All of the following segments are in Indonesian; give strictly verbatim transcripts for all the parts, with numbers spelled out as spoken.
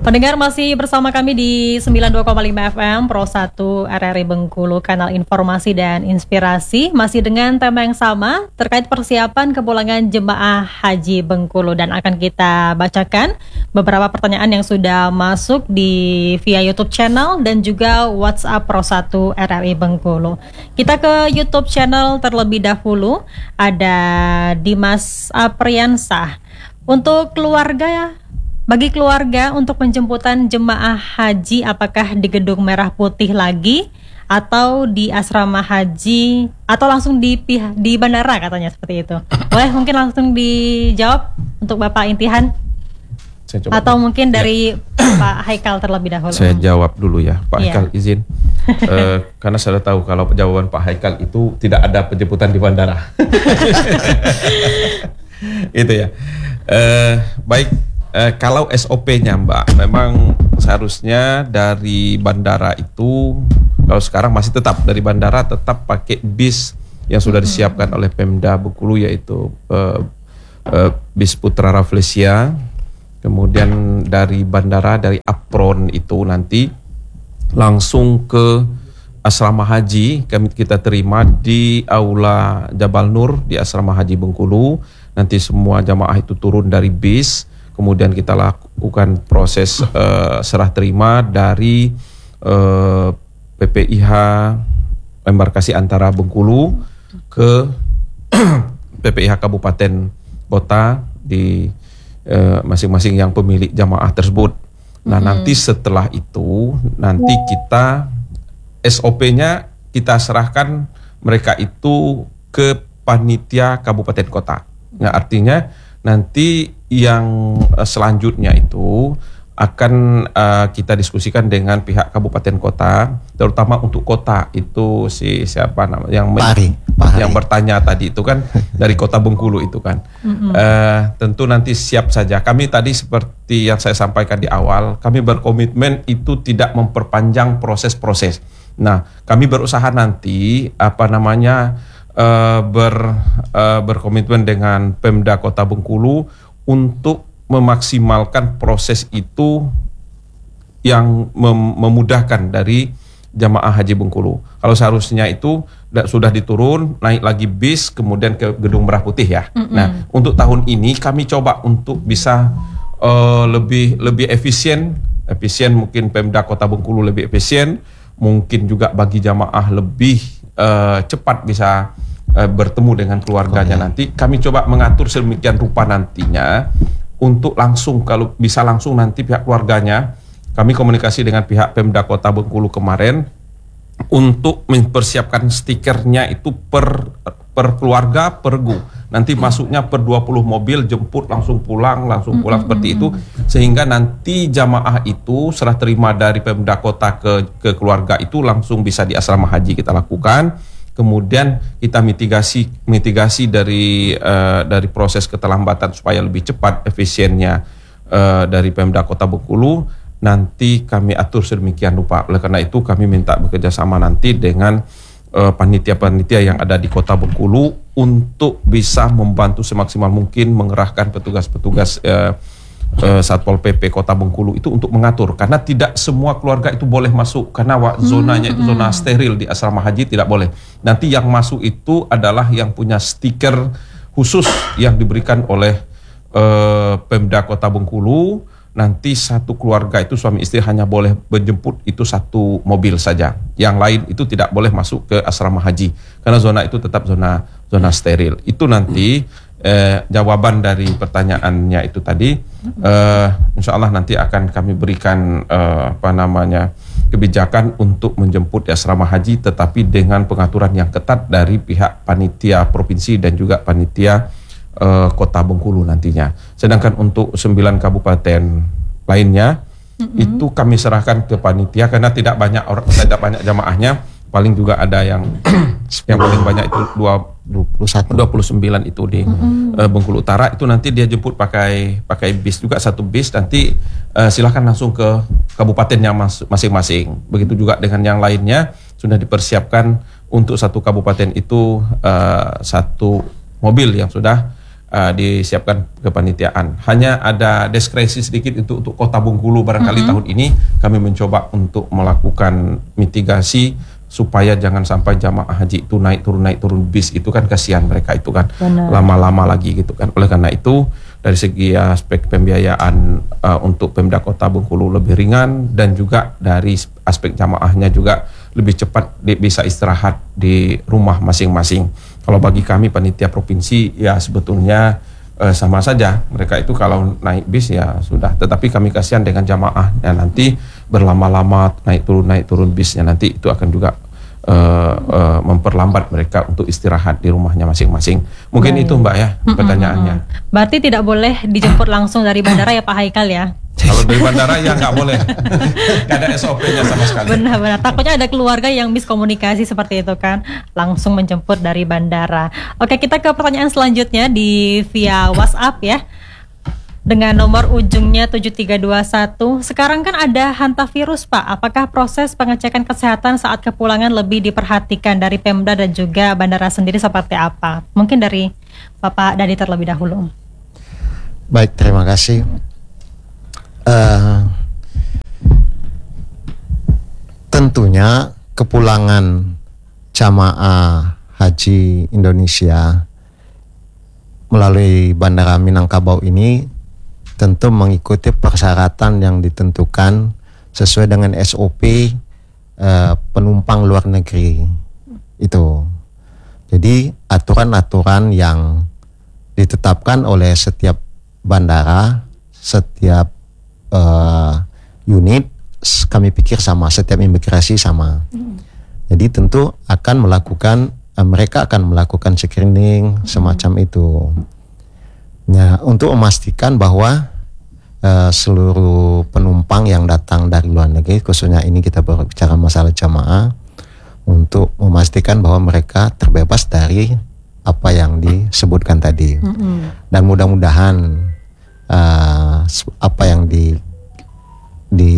Pendengar masih bersama kami di sembilan puluh dua koma lima F M Pro satu R R I Bengkulu, kanal informasi dan inspirasi, masih dengan tema yang sama terkait persiapan kepulangan jemaah haji Bengkulu, dan akan kita bacakan beberapa pertanyaan yang sudah masuk di via YouTube channel dan juga WhatsApp Pro satu R R I Bengkulu. Kita ke YouTube channel terlebih dahulu. Ada Dimas Apriansah. Untuk keluarga, bagi keluarga untuk penjemputan jemaah haji, apakah di Gedung Merah Putih lagi atau di asrama haji atau langsung di pihak di bandara, katanya seperti itu. Boleh mungkin langsung dijawab untuk Bapak Intihan atau mungkin dari ya. Pak Haikal terlebih dahulu. Saya jawab dulu ya, Pak ya. Haikal izin. uh, karena saya tahu kalau jawaban Pak Haikal itu tidak ada penjemputan di bandara. Itu ya. Uh, baik. Uh, kalau S O P-nya Mbak, memang seharusnya dari bandara itu, kalau sekarang masih tetap dari bandara tetap pakai bis yang sudah disiapkan oleh Pemda Bengkulu, yaitu uh, uh, bis Putra Rafflesia. Kemudian dari bandara, dari apron itu nanti langsung ke asrama haji kami kita terima di Aula Jabal Nur di asrama haji Bengkulu. Nanti semua jamaah itu turun dari bis. Kemudian kita lakukan proses uh, serah terima dari uh, P P I H embarkasi antara Bengkulu ke P P I H kabupaten kota di uh, masing-masing yang pemilik jamaah tersebut. Nah, mm-hmm. nanti setelah itu nanti kita S O P-nya kita serahkan mereka itu ke panitia kabupaten kota. Nah, artinya nanti yang selanjutnya itu akan uh, kita diskusikan dengan pihak kabupaten kota, terutama untuk kota itu si siapa nama yang Pari, Pari. yang bertanya tadi itu kan dari kota Bengkulu itu kan. Mm-hmm. uh, tentu nanti siap saja. Kami tadi seperti yang saya sampaikan di awal, kami berkomitmen itu tidak memperpanjang proses-proses. Nah, kami berusaha nanti apa namanya Uh, ber, uh, berkomitmen dengan Pemda Kota Bengkulu untuk memaksimalkan proses itu yang mem- memudahkan dari jamaah haji Bengkulu. Kalau seharusnya itu sudah diturun, naik lagi bis, kemudian ke Gedung Merah Putih ya. Mm-hmm. Nah, untuk tahun ini kami coba untuk bisa uh, lebih lebih efisien, efisien mungkin Pemda Kota Bengkulu lebih efisien, mungkin juga bagi jamaah lebih uh, cepat bisa bertemu dengan keluarganya. Oh, ya. Nanti kami coba mengatur sedemikian rupa nantinya untuk langsung, kalau bisa langsung nanti pihak keluarganya, kami komunikasi dengan pihak Pemda Kota Bengkulu kemarin untuk mempersiapkan stikernya itu per per keluarga per gu. Nanti masuknya per dua puluh mobil, jemput langsung pulang, langsung pulang mm-hmm. seperti itu, sehingga nanti jamaah itu serah terima dari Pemda Kota ke ke keluarga itu langsung bisa di asrama haji kita lakukan. Kemudian kita mitigasi mitigasi dari uh, dari proses keterlambatan supaya lebih cepat efisiennya uh, dari Pemda Kota Bengkulu. Nanti kami atur sedemikian rupa. Oleh karena itu kami minta bekerja sama nanti dengan uh, panitia-panitia yang ada di Kota Bengkulu untuk bisa membantu semaksimal mungkin mengerahkan petugas-petugas uh, Uh, Satpol P P Kota Bengkulu itu untuk mengatur, karena tidak semua keluarga itu boleh masuk karena wak, zonanya itu zona steril di asrama haji, tidak boleh. Nanti yang masuk itu adalah yang punya stiker khusus yang diberikan oleh uh, Pemda Kota Bengkulu. Nanti satu keluarga itu suami istri hanya boleh menjemput itu satu mobil saja. Yang lain itu tidak boleh masuk ke asrama haji karena zona itu tetap zona zona steril. Itu nanti Eh, jawaban dari pertanyaannya itu tadi, eh, insya Allah nanti akan kami berikan eh, apa namanya kebijakan untuk menjemput di asrama haji, tetapi dengan pengaturan yang ketat dari pihak panitia provinsi dan juga panitia eh, Kota Bengkulu nantinya. Sedangkan untuk sembilan kabupaten lainnya mm-hmm. itu kami serahkan ke panitia karena tidak banyak orang, tidak banyak jamaahnya. Paling juga ada yang yang paling banyak itu dua puluh sembilan itu di mm-hmm. uh, Bengkulu Utara, itu nanti dia jemput pakai pakai bis juga, satu bis, nanti uh, silakan langsung ke kabupatennya mas- masing-masing. Begitu juga dengan yang lainnya sudah dipersiapkan untuk satu kabupaten itu uh, satu mobil yang sudah uh, disiapkan kepanitiaan. Hanya ada diskresi sedikit itu untuk Kota Bengkulu barangkali mm-hmm. tahun ini kami mencoba untuk melakukan mitigasi supaya jangan sampai jamaah haji itu naik turun naik turun bis, itu kan kasihan mereka itu kan. Benar. Lama-lama lagi gitu kan. Oleh karena itu dari segi aspek pembiayaan uh, untuk Pemda Kota Bengkulu lebih ringan, dan juga dari aspek jamaahnya juga lebih cepat di, bisa istirahat di rumah masing-masing. Kalau bagi kami panitia provinsi ya sebetulnya uh, sama saja, mereka itu kalau naik bis ya sudah, tetapi kami kasihan dengan jamaah yang nanti berlama-lama naik turun naik turun bisnya, nanti itu akan juga uh, uh, memperlambat mereka untuk istirahat di rumahnya masing-masing. Mungkin Baik. itu Mbak ya pertanyaannya. Mm-mm. Berarti tidak boleh dijemput langsung dari bandara ya Pak Haikal ya? Kalau dari bandara ya nggak boleh, nggak ada S O P-nya sama sekali. Benar-benar, takutnya ada keluarga yang miskomunikasi seperti itu kan, langsung menjemput dari bandara. Oke, kita ke pertanyaan selanjutnya di via WhatsApp ya, dengan nomor ujungnya tujuh tiga dua satu. Sekarang kan ada hantavirus Pak, apakah proses pengecekan kesehatan saat kepulangan lebih diperhatikan dari Pemda dan juga bandara sendiri seperti apa? Mungkin dari Bapak Dadi terlebih dahulu. Baik, terima kasih. Uh, tentunya kepulangan jamaah haji Indonesia melalui Bandara Minangkabau ini tentu mengikuti persyaratan yang ditentukan sesuai dengan S O P uh, penumpang luar negeri itu. Jadi aturan-aturan yang ditetapkan oleh setiap bandara, setiap Uh, unit kami pikir sama, setiap imigrasi sama. Hmm. Jadi tentu akan melakukan uh, mereka akan melakukan screening hmm. semacam itu. Ya, untuk memastikan bahwa uh, seluruh penumpang yang datang dari luar negeri, khususnya ini kita berbicara masalah jamaah, untuk memastikan bahwa mereka terbebas dari apa yang disebutkan tadi. Hmm. Dan mudah-mudahan Uh, apa yang di di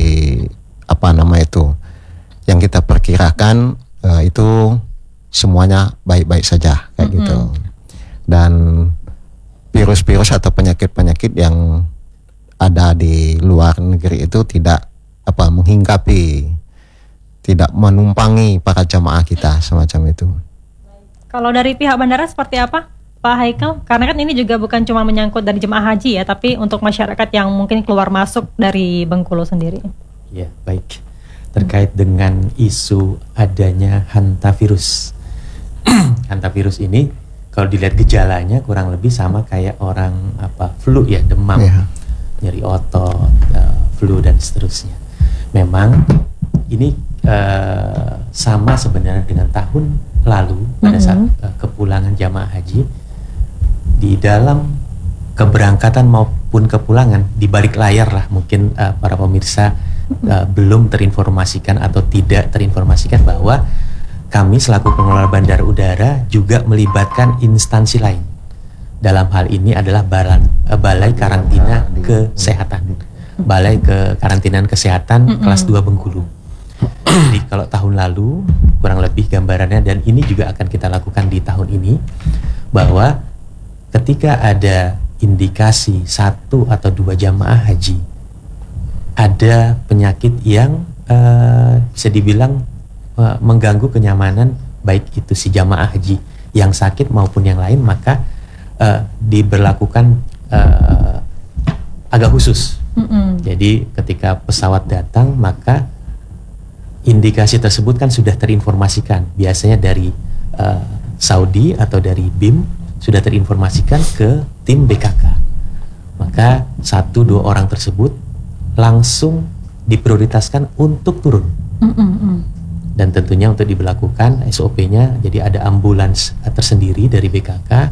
apa nama itu yang kita perkirakan uh, itu semuanya baik-baik saja kayak mm-hmm. gitu, dan virus-virus atau penyakit-penyakit yang ada di luar negeri itu tidak apa menghinggapi, tidak menumpangi para jamaah kita semacam itu. Kalau dari pihak bandara seperti apa Pak Haikal? Karena kan ini juga bukan cuma menyangkut dari jemaah haji ya, tapi untuk masyarakat yang mungkin keluar masuk dari Bengkulu sendiri. Ya, baik. Terkait hmm. dengan isu adanya hantavirus. Hantavirus ini kalau dilihat gejalanya kurang lebih sama kayak orang apa flu ya, demam, yeah. nyeri otot, uh, flu dan seterusnya. Memang ini uh, sama sebenarnya dengan tahun lalu pada mm-hmm. saat uh, kepulangan jamaah haji. Di dalam keberangkatan maupun kepulangan, di balik layar lah mungkin uh, para pemirsa uh, belum terinformasikan atau tidak terinformasikan bahwa kami selaku pengelola bandara udara juga melibatkan instansi lain. Dalam hal ini adalah balan, uh, Balai Karantina Kesehatan, Balai Kekarantinaan Kesehatan mm-hmm. kelas dua Bengkulu. Jadi kalau tahun lalu kurang lebih gambarannya, dan ini juga akan kita lakukan di tahun ini, bahwa ketika ada indikasi satu atau dua jamaah haji ada penyakit yang uh, bisa dibilang uh, mengganggu kenyamanan baik itu si jamaah haji yang sakit maupun yang lain, maka uh, diberlakukan uh, agak khusus. Mm-hmm. Jadi ketika pesawat datang, maka indikasi tersebut kan sudah terinformasikan, biasanya dari uh, Saudi atau dari B I M sudah terinformasikan ke tim B K K. Maka satu dua orang tersebut langsung diprioritaskan untuk turun. Mm-mm. Dan tentunya untuk diberlakukan S O P-nya, jadi ada ambulans tersendiri dari B K K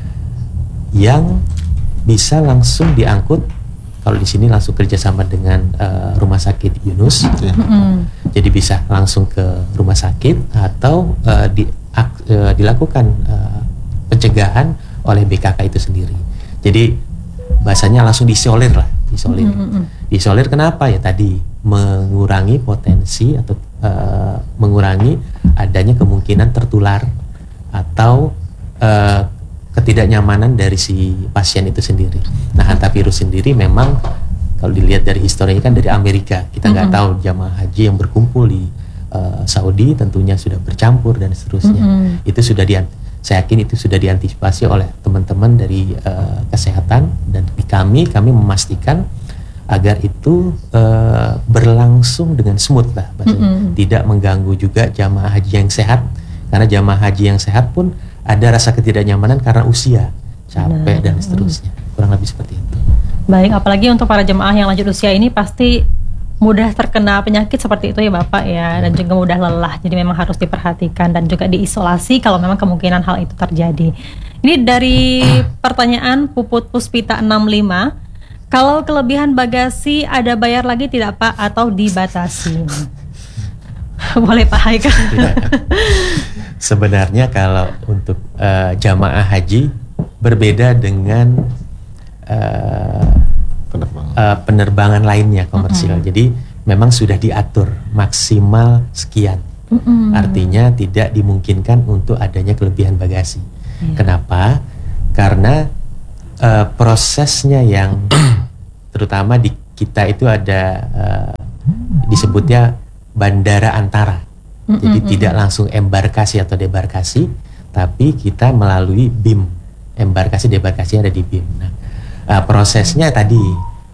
yang bisa langsung diangkut. Kalau di sini langsung kerjasama dengan uh, rumah sakit Yunus, mm-hmm. jadi bisa langsung ke rumah sakit atau uh, di, uh, dilakukan uh, pencegahan oleh B K K itu sendiri. Jadi bahasanya langsung diisolir lah, diisolir. Mm-hmm. Diisolir kenapa ya? Tadi mengurangi potensi atau uh, mengurangi adanya kemungkinan tertular atau uh, ketidaknyamanan dari si pasien itu sendiri. Nah, hantavirus sendiri memang kalau dilihat dari historinya kan dari Amerika. Kita nggak mm-hmm. tahu jamaah haji yang berkumpul di uh, Saudi tentunya sudah bercampur dan seterusnya. Mm-hmm. Itu sudah di, saya yakin itu sudah diantisipasi oleh teman-teman dari uh, kesehatan, dan di kami kami memastikan agar itu uh, berlangsung dengan smooth lah, mm-hmm. tidak mengganggu juga jamaah haji yang sehat, karena jamaah haji yang sehat pun ada rasa ketidaknyamanan karena usia, capek, nah, dan seterusnya. Kurang lebih seperti itu. Baik, apalagi untuk para jemaah yang lanjut usia ini pasti mudah terkena penyakit seperti itu ya Bapak ya, dan juga mudah lelah. Jadi memang harus diperhatikan dan juga diisolasi kalau memang kemungkinan hal itu terjadi. Ini dari pertanyaan Puput Puspita enam lima, kalau kelebihan bagasi ada bayar lagi tidak Pak atau dibatasi? Boleh Pak Haikal. Sebenarnya kalau untuk uh, jamaah haji berbeda dengan uh, penerbangan. Uh, penerbangan lainnya komersial. Mm-hmm. Jadi memang sudah diatur maksimal sekian. Mm-hmm. Artinya tidak dimungkinkan untuk adanya kelebihan bagasi. Yeah. Kenapa? Karena uh, prosesnya yang terutama di kita itu ada uh, disebutnya bandara antara. Jadi mm-hmm. tidak langsung embarkasi atau debarkasi, tapi kita melalui B I M. Embarkasi debarkasi ada di B I M. Nah, uh, prosesnya tadi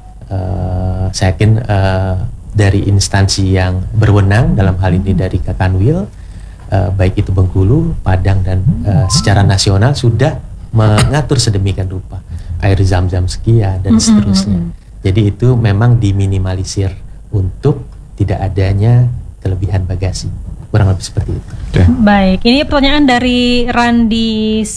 uh, saya yakin uh, dari instansi yang berwenang, dalam hal ini dari Kakanwil, uh, baik itu Bengkulu, Padang, dan uh, secara nasional sudah mengatur sedemikian rupa air zam-zam sekian dan seterusnya. Jadi itu memang diminimalisir untuk tidak adanya kelebihan bagasi. Kurang lebih seperti itu. Okay. Baik, ini pertanyaan dari Randi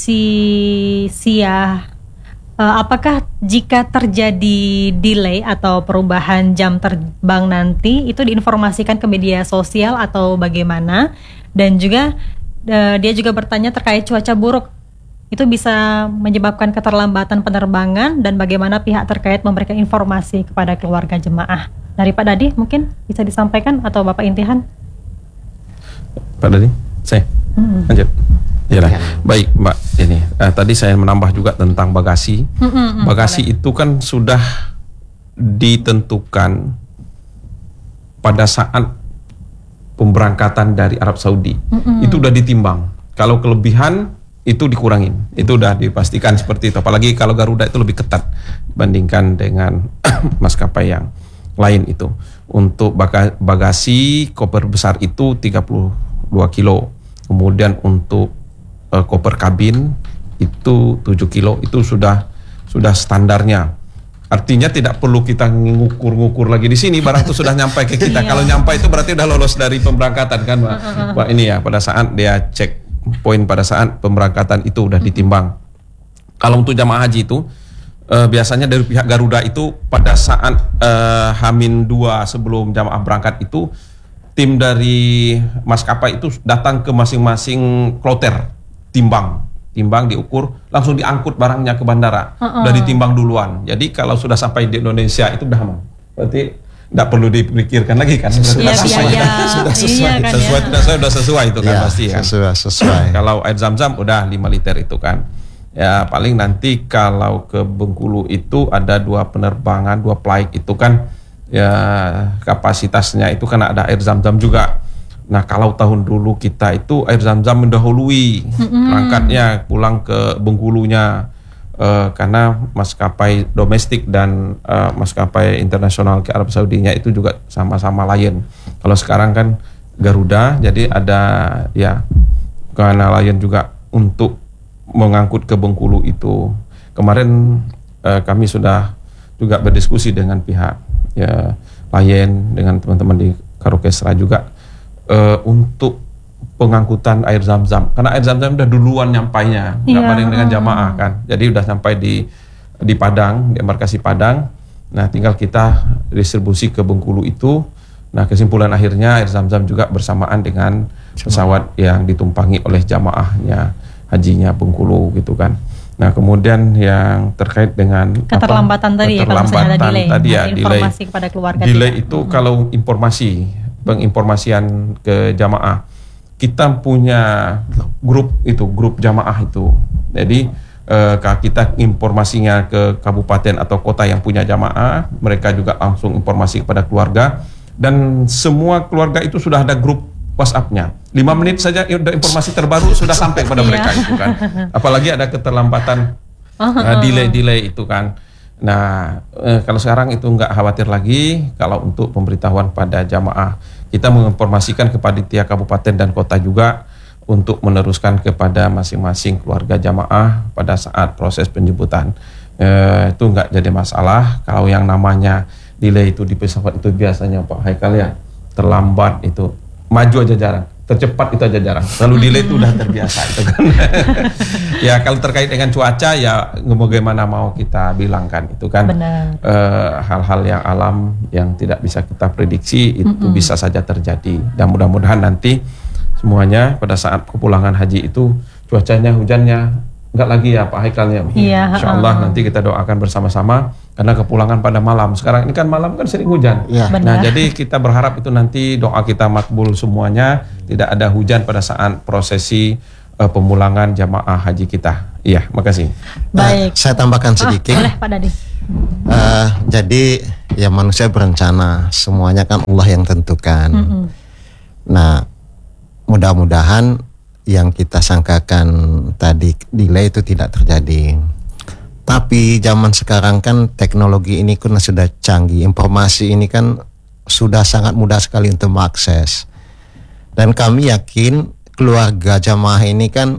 Sia. Uh, apakah jika terjadi delay atau perubahan jam terbang nanti itu diinformasikan ke media sosial atau bagaimana? Dan juga uh, dia juga bertanya terkait cuaca buruk. Itu bisa menyebabkan keterlambatan penerbangan, dan bagaimana pihak terkait memberikan informasi kepada keluarga jemaah. Dari Pak Dadi mungkin bisa disampaikan, atau Bapak Intihan? Pak Dadi, saya hmm. lanjut. Ya, baik Mbak. Ini eh, tadi saya menambah juga tentang bagasi. Hmm, hmm, bagasi boleh. Itu kan sudah ditentukan pada saat pemberangkatan dari Arab Saudi. Hmm. Itu udah ditimbang. Kalau kelebihan itu dikurangin. Itu udah dipastikan seperti itu. Apalagi kalau Garuda itu lebih ketat bandingkan dengan maskapai yang lain itu. Untuk bagasi koper besar itu tiga puluh dua kilo. Kemudian untuk uh, koper kabin itu tujuh kilo. Itu sudah sudah standarnya. Artinya tidak perlu kita ngukur-ngukur lagi di sini, barang itu sudah nyampe ke kita. Kalau nyampe itu berarti udah lolos dari pemberangkatan kan, Mbak. Mbak ini ya, pada saat dia cek poin pada saat pemberangkatan itu udah ditimbang. Kalau untuk jamaah haji itu Uh, biasanya dari pihak Garuda itu pada saat uh, Hamin dua sebelum jamaah berangkat itu, tim dari maskapai itu datang ke masing-masing kloter, timbang, timbang diukur, langsung diangkut barangnya ke bandara, uh-uh. udah ditimbang duluan. Jadi kalau sudah sampai di Indonesia itu udah aman. Berarti tidak perlu dipikirkan lagi kan? Iya, sesuai, iya, iya. sudah sesuai, iya, kan, sesuai, ya. sudah, sudah sesuai itu kan ya, pasti kan. Sesuai, sesuai. Kalau air zam-zam udah lima liter itu kan. Ya paling nanti kalau ke Bengkulu itu ada dua penerbangan, dua flight itu kan ya kapasitasnya itu kan ada air zam-zam juga. Nah kalau tahun dulu kita itu air zam-zam mendahului mm-hmm. berangkatnya pulang ke Bengkulunya uh, karena maskapai domestik dan uh, maskapai internasional ke Arab Saudinya itu juga sama-sama Lion. Kalau sekarang kan Garuda, jadi ada ya karena Lion juga untuk mengangkut ke Bengkulu itu. Kemarin eh, kami sudah juga berdiskusi dengan pihak ya Lion, dengan teman-teman di Karokesra juga eh, untuk pengangkutan air zam-zam, karena air zam-zam udah duluan nyampainya, nggak bareng dengan jamaah kan. Jadi udah sampai di di Padang, di embarkasi Padang. Nah tinggal kita distribusi ke Bengkulu itu. Nah kesimpulan akhirnya air zam-zam juga bersamaan dengan pesawat yang ditumpangi oleh jamaahnya hajinya Bengkulu gitu kan. Nah kemudian yang terkait dengan keterlambatan apa, tadi keterlambatan ya, kalau ada delay, tadi ya, informasi delay, kepada keluarga. Delay tidak. itu hmm. kalau informasi, penginformasian ke jamaah, kita punya grup itu, grup jamaah itu. Jadi uh, kita informasinya ke kabupaten atau kota yang punya jamaah, mereka juga langsung informasi kepada keluarga, dan semua keluarga itu sudah ada grup WhatsApp-nya. Lima menit saja informasi terbaru sudah sampai pada mereka itu kan. Apalagi ada keterlambatan, uh, delay-delay itu kan. Nah, uh, kalau sekarang itu nggak khawatir lagi. Kalau untuk pemberitahuan pada jamaah, kita menginformasikan kepada tiap kabupaten dan kota juga untuk meneruskan kepada masing-masing keluarga jamaah pada saat proses penjemputan. E, itu enggak jadi masalah. Kalau yang namanya delay itu di pesawat itu biasanya Pak Haikal ya, terlambat itu, maju aja jarang, tercepat itu aja jarang. Lalu delay itu udah terbiasa itu kan. Ya kalau terkait dengan cuaca ya bagaimana mau kita bilangkan itu kan. E, hal-hal yang alam yang tidak bisa kita prediksi itu mm-mm. bisa saja terjadi. Dan mudah-mudahan nanti semuanya pada saat kepulangan haji itu cuacanya, hujannya enggak lagi ya Pak Haikalnya. Iya, Insya Allah uh. nanti kita doakan bersama-sama karena kepulangan pada malam. Sekarang ini kan malam kan sering hujan. Ya. Nah jadi kita berharap itu nanti doa kita makbul semuanya, tidak ada hujan pada saat prosesi uh, pemulangan jamaah haji kita. Iya, makasih. Baik. Uh, saya tambahkan sedikit. Oh, boleh Pak Dadi. Uh, jadi ya manusia berencana, semuanya kan Allah yang tentukan. Mm-hmm. Nah, mudah-mudahan yang kita sangkakan tadi delay itu tidak terjadi. Tapi zaman sekarang kan teknologi ini kan sudah canggih, informasi ini kan sudah sangat mudah sekali untuk mengakses. Dan kami yakin keluarga jamaah ini kan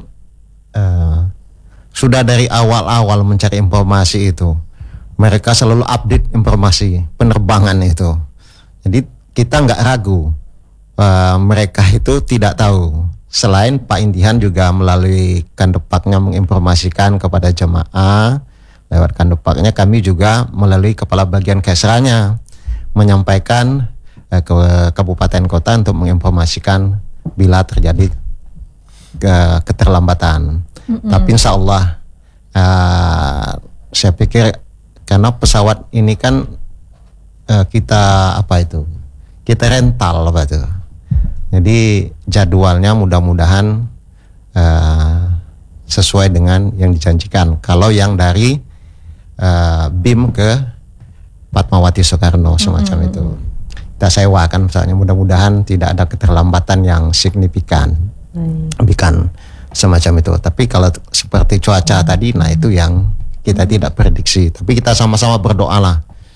uh, sudah dari awal-awal mencari informasi itu. Mereka selalu update informasi penerbangan itu. Jadi kita nggak ragu. Uh, mereka itu tidak tahu. Selain Pak Indihan juga melalui kandepaknya menginformasikan kepada jemaah, lewat kandepaknya kami juga melalui kepala bagian kesranya menyampaikan uh, ke kabupaten kota untuk menginformasikan bila terjadi ke keterlambatan. Mm-hmm. Tapi insya Allah uh, saya pikir karena pesawat ini kan uh, kita apa itu kita rental apa itu. Jadi jadwalnya mudah-mudahan uh, sesuai dengan yang dijanjikan. Kalau yang dari uh, B I M ke Fatmawati Soekarno semacam mm-hmm. itu, kita sewakan misalnya. Mudah-mudahan tidak ada keterlambatan yang signifikan, mm. bukan semacam itu. Tapi kalau seperti cuaca mm. tadi, nah itu yang kita mm. tidak prediksi. Tapi kita sama-sama berdoalah.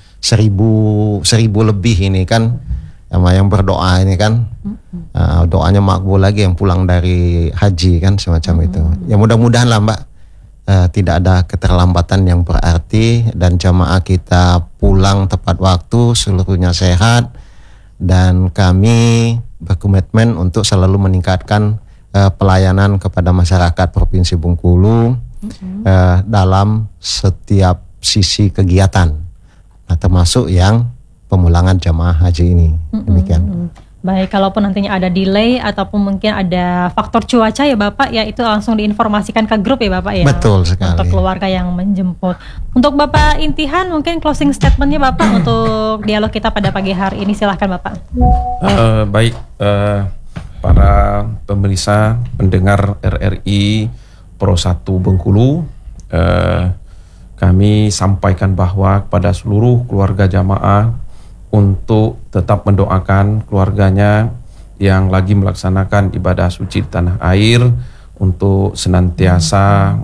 Seribu seribu lebih ini kan. Sama yang berdoa ini kan mm-hmm. uh, doanya makbul lagi yang pulang dari haji kan semacam mm-hmm. itu. Ya mudah-mudahan lah Mbak uh, tidak ada keterlambatan yang berarti dan jamaah kita pulang tepat waktu, seluruhnya sehat, dan kami berkomitmen untuk selalu meningkatkan uh, pelayanan kepada masyarakat Provinsi Bengkulu mm-hmm. uh, dalam setiap sisi kegiatan, nah, termasuk yang pemulangan jamaah haji ini. Demikian. Mm-hmm. Baik, kalaupun nantinya ada delay ataupun mungkin ada faktor cuaca ya Bapak ya, itu langsung diinformasikan ke grup ya Bapak ya. Betul sekali. Untuk keluarga yang menjemput. Untuk Bapak Intihan mungkin closing statementnya Bapak untuk dialog kita pada pagi hari ini, silahkan Bapak. Uh, baik, uh, para pemirsa pendengar R R I Pro satu Bengkulu, uh, kami sampaikan bahwa kepada seluruh keluarga jamaah untuk tetap mendoakan keluarganya yang lagi melaksanakan ibadah suci di tanah air untuk senantiasa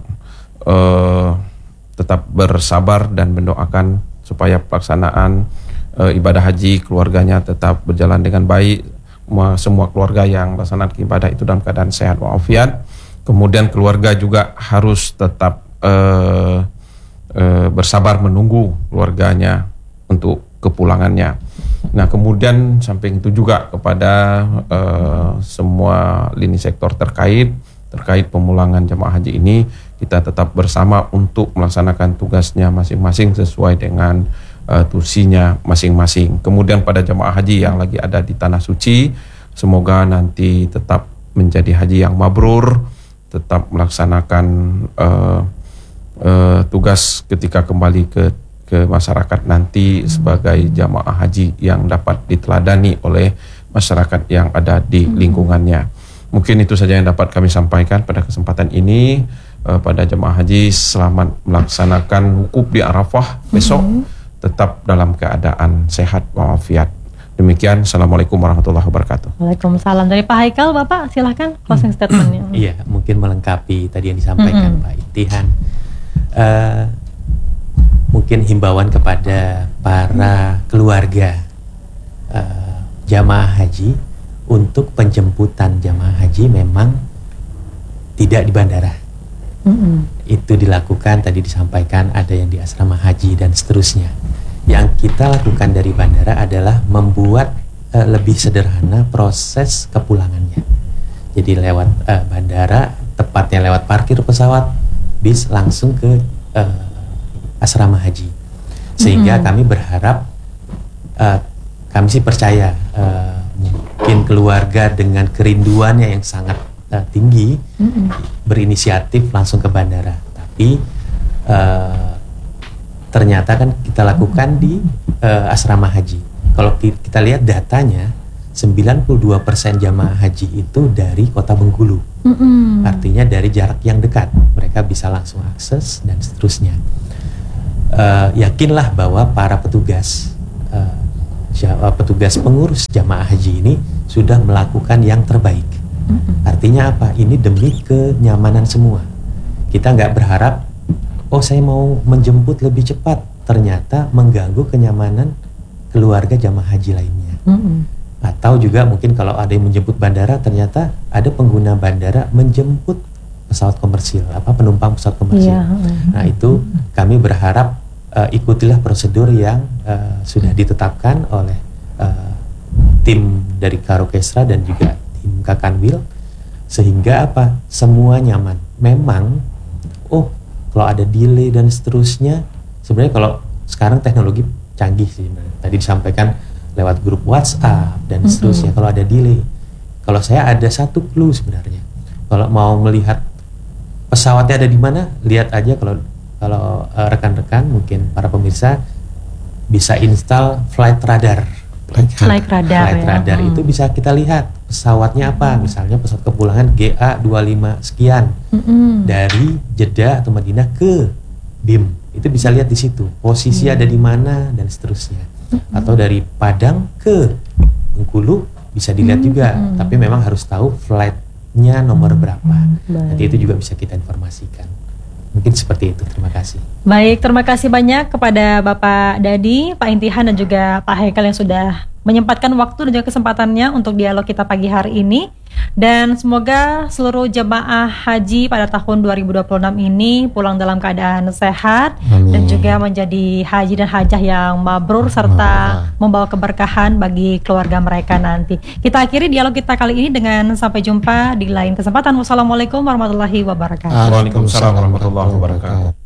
uh, tetap bersabar dan mendoakan supaya pelaksanaan uh, ibadah haji keluarganya tetap berjalan dengan baik. Semua keluarga yang melaksanakan ibadah itu dalam keadaan sehat walafiat. Kemudian keluarga juga harus tetap uh, uh, bersabar menunggu keluarganya untuk kepulangannya. Nah kemudian samping itu juga kepada uh, semua lini sektor terkait terkait pemulangan jemaah haji ini, kita tetap bersama untuk melaksanakan tugasnya masing-masing sesuai dengan uh, tusinya masing-masing. Kemudian pada jemaah haji yang lagi ada di tanah suci, semoga nanti tetap menjadi haji yang mabrur, tetap melaksanakan uh, uh, tugas ketika kembali ke ke masyarakat nanti sebagai jamaah haji yang dapat diteladani oleh masyarakat yang ada di lingkungannya. Mungkin itu saja yang dapat kami sampaikan pada kesempatan ini. pada jemaah haji selamat melaksanakan wukuf di Arafah besok, mm-hmm. tetap dalam keadaan sehat walafiat. Demikian, Assalamualaikum warahmatullahi wabarakatuh. Waalaikumsalam. Dari Pak Haikal, Bapak silahkan closing statementnya. Iya, mungkin melengkapi tadi yang disampaikan mm-hmm. Pak Intihan. Uh, mungkin himbauan kepada para keluarga uh, jamaah haji untuk penjemputan jamaah haji memang tidak di bandara. Mm-hmm. Itu dilakukan, tadi disampaikan ada yang di asrama haji dan seterusnya. Yang kita lakukan dari bandara adalah membuat uh, lebih sederhana proses kepulangannya. Jadi lewat uh, bandara, tepatnya lewat parkir pesawat, bis langsung ke uh, asrama haji. Sehingga mm-hmm. kami berharap, uh, kami sih percaya uh, mungkin keluarga dengan kerinduannya yang sangat uh, tinggi mm-hmm. berinisiatif langsung ke bandara, tapi uh, ternyata kan kita lakukan di uh, asrama haji. Kalau kita lihat datanya, sembilan puluh dua persen jamaah haji itu dari Kota Bengkulu, mm-hmm. artinya dari jarak yang dekat, mereka bisa langsung akses dan seterusnya. Uh, yakinlah bahwa para petugas uh, petugas pengurus jamaah haji ini sudah melakukan yang terbaik. Mm-hmm. Artinya apa? Ini demi kenyamanan semua. Kita nggak berharap, oh saya mau menjemput lebih cepat, ternyata mengganggu kenyamanan keluarga jamaah haji lainnya. Mm-hmm. Atau juga mungkin kalau ada yang menjemput bandara, ternyata ada pengguna bandara menjemput pesawat komersil, apa penumpang pesawat komersil. Yeah. Nah itu kami berharap Uh, ikutilah prosedur yang uh, sudah ditetapkan oleh uh, tim dari Karokesra dan juga tim Kakanwil, sehingga apa, semua nyaman. Memang oh kalau ada delay dan seterusnya, sebenarnya kalau sekarang teknologi canggih sih, tadi disampaikan lewat grup WhatsApp dan seterusnya. Mm-hmm. Kalau ada delay, kalau saya ada satu clue sebenarnya, kalau mau melihat pesawatnya ada di mana, lihat aja. Kalau Kalau uh, rekan-rekan mungkin para pemirsa bisa install flight radar. Flight radar. Flight ya. radar hmm. itu bisa kita lihat pesawatnya apa. Misalnya pesawat kepulangan G A dua puluh lima sekian hmm. dari Jeddah atau Madinah ke B I M. Itu bisa lihat di situ. Posisi hmm. ada di mana dan seterusnya. Hmm. Atau dari Padang ke Bengkulu bisa dilihat hmm. juga. Hmm. Tapi memang harus tahu flightnya nomor berapa. Hmm. Nanti itu juga bisa kita informasikan. Mungkin seperti itu, terima kasih. Baik, terima kasih banyak kepada Bapak Dadi, Pak Intihan dan juga Pak Haikal yang sudah menyempatkan waktu dan juga kesempatannya untuk dialog kita pagi hari ini. Dan semoga seluruh jemaah haji pada tahun dua ribu dua puluh enam ini pulang dalam keadaan sehat. Amin. Dan juga menjadi haji dan hajah yang mabrur serta Amin. Membawa keberkahan bagi keluarga mereka nanti. Kita akhiri dialog kita kali ini dengan sampai jumpa di lain kesempatan. Wassalamualaikum warahmatullahi wabarakatuh. Waalaikumsalam warahmatullahi wabarakatuh.